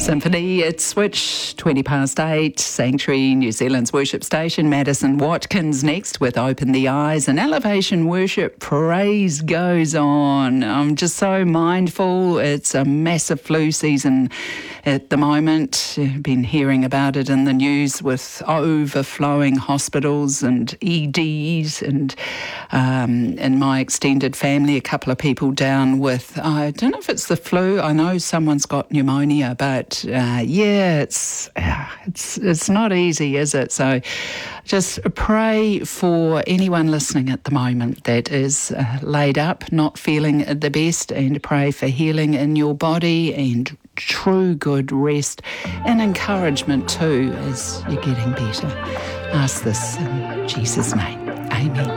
Symphony, it's switch 8:20, Sanctuary, New Zealand's worship station. Madison Watkins next with Open the Eyes, and Elevation Worship Praise goes on. I'm just so mindful. It's a massive flu season at the moment. I've been hearing about it in the news with overflowing hospitals and EDs, and in my extended family, a couple of people down with, I don't know if it's the flu. I know someone's got pneumonia, but it's not easy, is it? So just pray for anyone listening at the moment that is laid up, not feeling the best, and pray for healing in your body and true good rest and encouragement too as you're getting better. Ask this in Jesus' name. Amen.